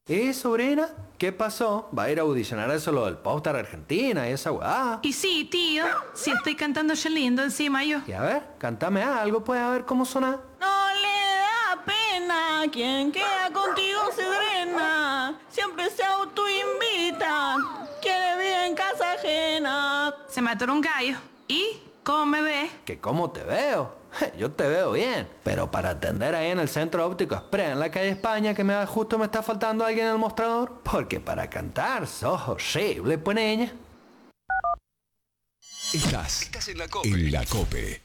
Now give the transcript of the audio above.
sobrina? ¿Qué pasó? ¿Va a ir a audicionar eso lo del Popstar Argentina y esa weá? Y sí, tío, si estoy cantando yo lindo encima yo. Y a ver, cántame algo, pues a ver cómo suena. No le da pena, quien queda contigo se drena, siempre se autoinvita, quiere vivir en casa ajena. Se me atoró un gallo. ¿Y cómo me ves? ¿Que cómo te veo? Yo te veo bien, pero para atender ahí en el Centro Óptico Express en la calle España, que justo me está faltando alguien en el mostrador, porque para cantar sos horrible, pues niña. Estás en la COPE.